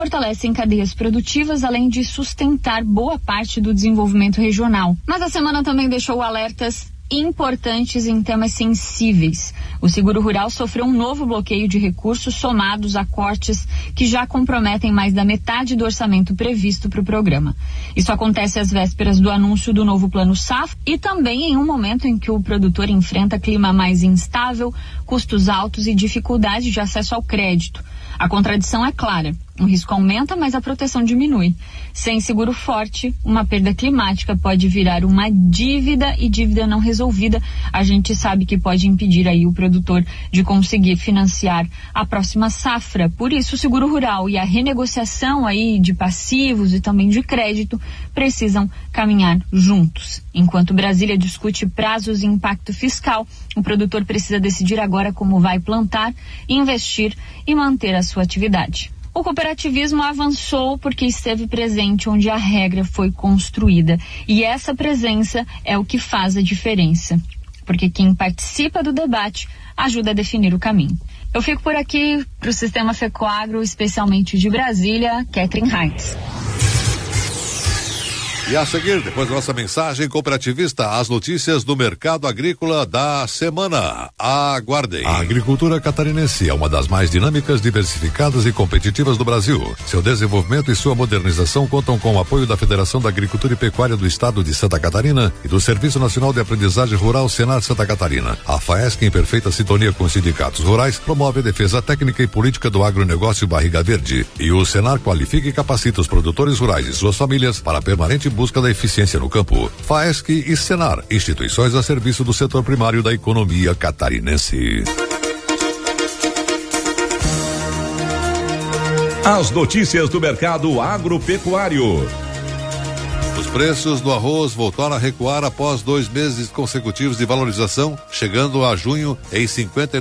fortalecem cadeias produtivas, além de sustentar boa parte do desenvolvimento regional. Mas a semana também deixou alertas importantes em temas sensíveis. O seguro rural sofreu um novo bloqueio de recursos somados a cortes que já comprometem mais da metade do orçamento previsto para o programa. Isso acontece às vésperas do anúncio do novo Plano Safra e também em um momento em que o produtor enfrenta clima mais instável, custos altos e dificuldade de acesso ao crédito. A contradição é clara. O risco aumenta, mas a proteção diminui. Sem seguro forte, uma perda climática pode virar uma dívida e dívida não resolvida. A gente sabe que pode impedir aí o produtor de conseguir financiar a próxima safra. Por isso, o seguro rural e a renegociação aí de passivos e também de crédito precisam caminhar juntos. Enquanto Brasília discute prazos e impacto fiscal, o produtor precisa decidir agora como vai plantar, investir e manter a sua atividade. O cooperativismo avançou porque esteve presente onde a regra foi construída. E essa presença é o que faz a diferença. Porque quem participa do debate ajuda a definir o caminho. Eu fico por aqui para o Sistema FECOAGRO, especialmente de Brasília, Catherine Heinz. E a seguir, depois da nossa mensagem cooperativista, as notícias do mercado agrícola da semana. Aguardem. A agricultura catarinense é uma das mais dinâmicas, diversificadas e competitivas do Brasil. Seu desenvolvimento e sua modernização contam com o apoio da Federação da Agricultura e Pecuária do Estado de Santa Catarina e do Serviço Nacional de Aprendizagem Rural Senar Santa Catarina. A FAESC, em perfeita sintonia com os sindicatos rurais, promove a defesa técnica e política do agronegócio Barriga Verde. E o Senar qualifica e capacita os produtores rurais e suas famílias para a permanente busca da eficiência no campo. FAESC e Senar, instituições a serviço do setor primário da economia catarinense. As notícias do mercado agropecuário. Os preços do arroz voltaram a recuar após 2 meses consecutivos de valorização, chegando a junho em R$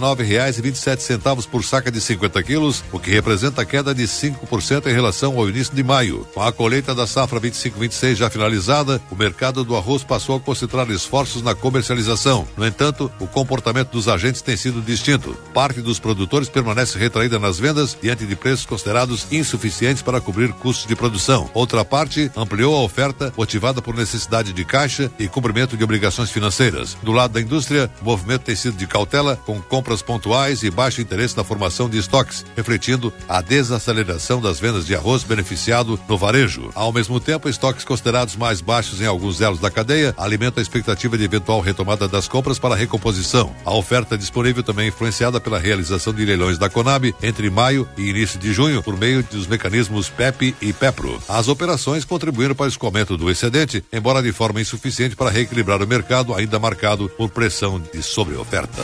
59,27 por saca de 50 quilos, o que representa queda de 5% em relação ao início de maio. Com a colheita da safra 25-26 já finalizada, o mercado do arroz passou a concentrar esforços na comercialização. No entanto, o comportamento dos agentes tem sido distinto. Parte dos produtores permanece retraída nas vendas diante de preços considerados insuficientes para cobrir custos de produção. Outra parte ampliou a oferta motivada por necessidade de caixa e cumprimento de obrigações financeiras. Do lado da indústria, o movimento tem sido de cautela, com compras pontuais e baixo interesse na formação de estoques, refletindo a desaceleração das vendas de arroz beneficiado no varejo. Ao mesmo tempo, estoques considerados mais baixos em alguns elos da cadeia alimentam a expectativa de eventual retomada das compras para recomposição. A oferta disponível também é influenciada pela realização de leilões da Conab entre maio e início de junho por meio dos mecanismos PEP e PEPRO. As operações contribuíram para o escoamento do excedente, embora de forma insuficiente para reequilibrar o mercado ainda marcado por pressão de sobreoferta.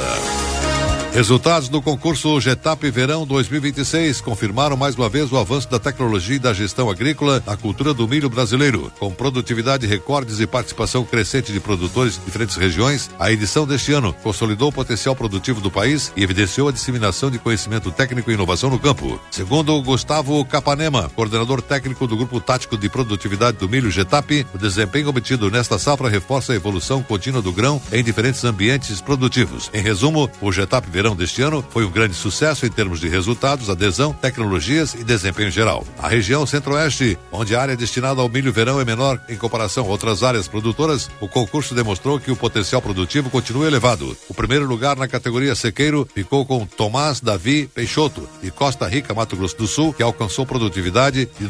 Resultados do concurso GETAP Verão 2026 confirmaram mais uma vez o avanço da tecnologia e da gestão agrícola na cultura do milho brasileiro. Com produtividade recordes e participação crescente de produtores de diferentes regiões, a edição deste ano consolidou o potencial produtivo do país e evidenciou a disseminação de conhecimento técnico e inovação no campo. Segundo Gustavo Capanema, coordenador técnico do Grupo Tático de Produtividade do Milho GETAP, o desempenho obtido nesta safra reforça a evolução contínua do grão em diferentes ambientes produtivos. Em resumo, o GETAP Verão deste ano foi um grande sucesso em termos de resultados, adesão, tecnologias e desempenho geral. A região Centro-Oeste, onde a área destinada ao milho verão é menor em comparação a outras áreas produtoras, o concurso demonstrou que o potencial produtivo continua elevado. O primeiro lugar na categoria sequeiro ficou com Tomás Davi Peixoto, de Costa Rica, Mato Grosso do Sul, que alcançou produtividade de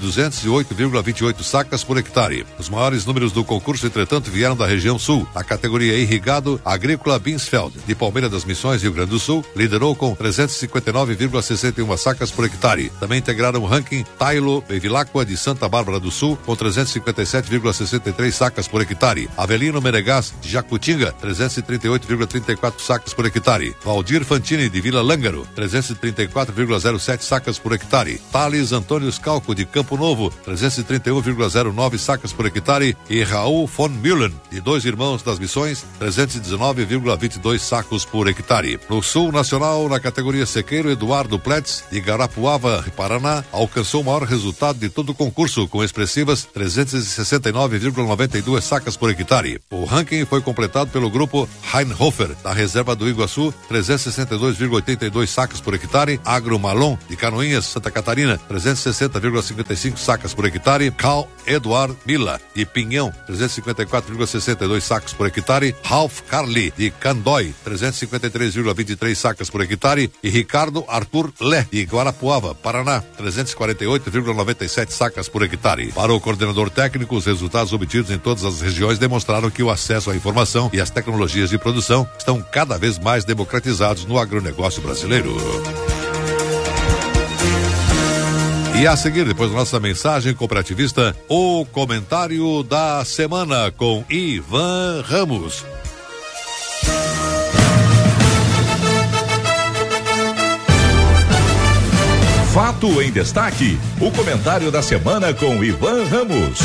208,28 sacas por hectare. Os maiores números do concurso, entretanto, vieram da região Sul. A categoria irrigado, Agrícola Binsfeld, de Palmeira das Missões, Rio Grande do Sul, liderou com 359,61 sacas por hectare. Também integraram o ranking Tailo Bevilacqua, de Santa Bárbara do Sul, com 357,63 sacas por hectare. Avelino Menegás, de Jacutinga, 338,34 sacas por hectare. Valdir Fantini, de Vila Lângaro, 334,07 sacas por hectare. Thales Antônio Scalco, de Campo Novo, 331,09 sacas por hectare. E Raul von Müllen, de Dois Irmãos das Missões, 319,22 sacos por hectare. No Sul, nacional na categoria sequeiro, Eduardo Pletz, de Garapuava, Paraná, alcançou o maior resultado de todo o concurso, com expressivas 369,92 sacas por hectare. O ranking foi completado pelo grupo Heinhofer, da reserva do Iguaçu, 362,82 sacas por hectare. Agro Malon, de Canoinhas, Santa Catarina, 360,55 sacas por hectare. Carl Eduard Mila, de Pinhão, 354,62 sacas por hectare. Ralph Carli, de Candói, 353,23 sacas por hectare. E Ricardo Arthur Lé, de Guarapuava, Paraná, 348,97 sacas por hectare. Para o coordenador técnico, os resultados obtidos em todas as regiões demonstraram que o acesso à informação e as tecnologias de produção estão cada vez mais democratizados no agronegócio brasileiro. E a seguir, depois da nossa mensagem cooperativista, o comentário da semana com Ivan Ramos. Fato em Destaque, o comentário da semana com Ivan Ramos.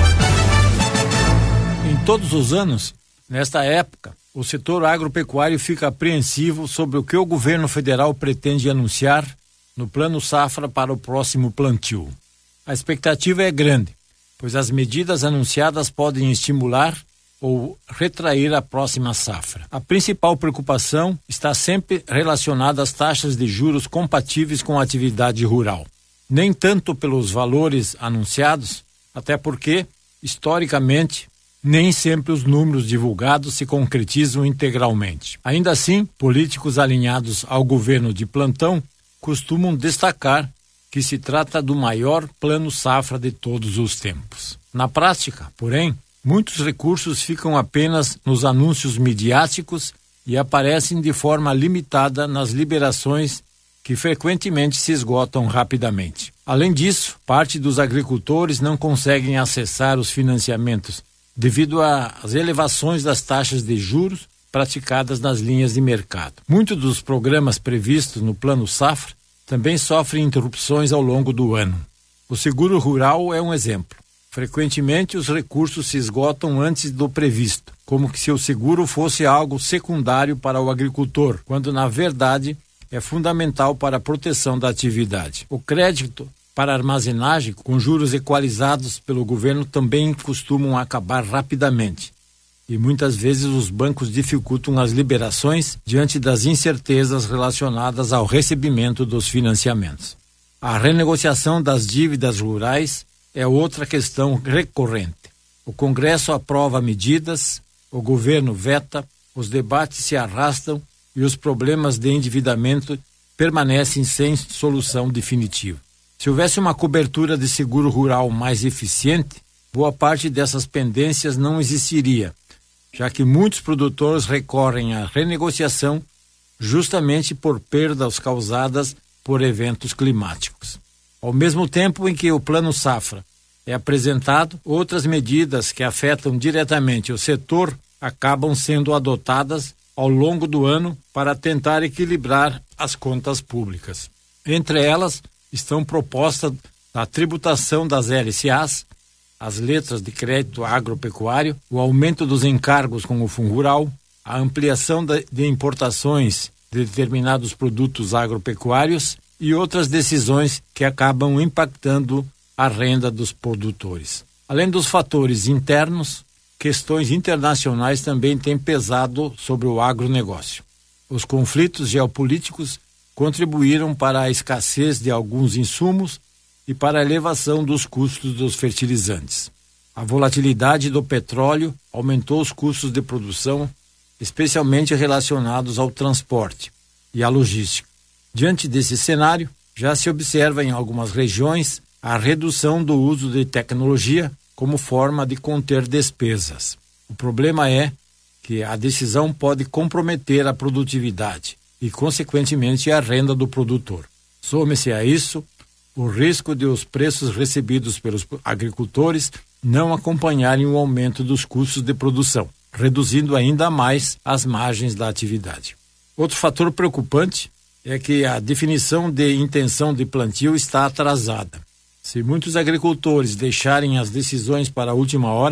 Em todos os anos, nesta época, o setor agropecuário fica apreensivo sobre o que o governo federal pretende anunciar no Plano Safra para o próximo plantio. A expectativa é grande, pois as medidas anunciadas podem estimular ou retrair a próxima safra. A principal preocupação está sempre relacionada às taxas de juros compatíveis com a atividade rural. Nem tanto pelos valores anunciados, até porque, historicamente, nem sempre os números divulgados se concretizam integralmente. Ainda assim, políticos alinhados ao governo de plantão costumam destacar que se trata do maior plano safra de todos os tempos. Na prática, porém, muitos recursos ficam apenas nos anúncios midiáticos e aparecem de forma limitada nas liberações que frequentemente se esgotam rapidamente. Além disso, parte dos agricultores não conseguem acessar os financiamentos devido às elevações das taxas de juros praticadas nas linhas de mercado. Muitos dos programas previstos no Plano Safra também sofrem interrupções ao longo do ano. O seguro rural é um exemplo. Frequentemente, os recursos se esgotam antes do previsto, como que se o seguro fosse algo secundário para o agricultor, quando, na verdade, é fundamental para a proteção da atividade. O crédito para armazenagem, com juros equalizados pelo governo, também costumam acabar rapidamente. E muitas vezes os bancos dificultam as liberações diante das incertezas relacionadas ao recebimento dos financiamentos. A renegociação das dívidas rurais é outra questão recorrente. O Congresso aprova medidas, o governo veta, os debates se arrastam e os problemas de endividamento permanecem sem solução definitiva. Se houvesse uma cobertura de seguro rural mais eficiente, boa parte dessas pendências não existiria, já que muitos produtores recorrem à renegociação justamente por perdas causadas por eventos climáticos. Ao mesmo tempo em que o Plano Safra é apresentado, outras medidas que afetam diretamente o setor acabam sendo adotadas ao longo do ano para tentar equilibrar as contas públicas. Entre elas estão propostas da tributação das LCAs, as letras de crédito agropecuário, o aumento dos encargos com o Fundo Rural, a ampliação de importações de determinados produtos agropecuários e outras decisões que acabam impactando a renda dos produtores. Além dos fatores internos, questões internacionais também têm pesado sobre o agronegócio. Os conflitos geopolíticos contribuíram para a escassez de alguns insumos e para a elevação dos custos dos fertilizantes. A volatilidade do petróleo aumentou os custos de produção, especialmente relacionados ao transporte e à logística. Diante desse cenário, já se observa em algumas regiões a redução do uso de tecnologia como forma de conter despesas. O problema é que a decisão pode comprometer a produtividade e, consequentemente, a renda do produtor. Some-se a isso o risco de os preços recebidos pelos agricultores não acompanharem o aumento dos custos de produção, reduzindo ainda mais as margens da atividade. Outro fator preocupante é que a definição de intenção de plantio está atrasada. Se muitos agricultores deixarem as decisões para a última hora,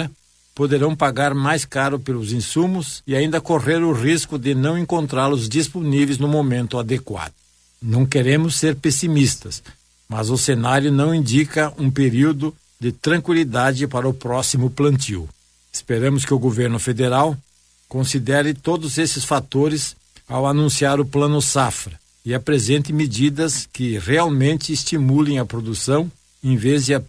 poderão pagar mais caro pelos insumos e ainda correr o risco de não encontrá-los disponíveis no momento adequado. Não queremos ser pessimistas, mas o cenário não indica um período de tranquilidade para o próximo plantio. Esperamos que o governo federal considere todos esses fatores ao anunciar o Plano Safra e apresente medidas que realmente estimulem a produção, em vez de